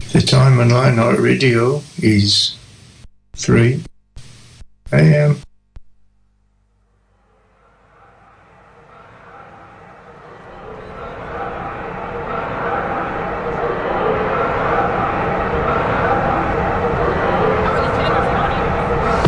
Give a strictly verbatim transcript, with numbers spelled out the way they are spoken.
The time on iNight Radio is three a.m.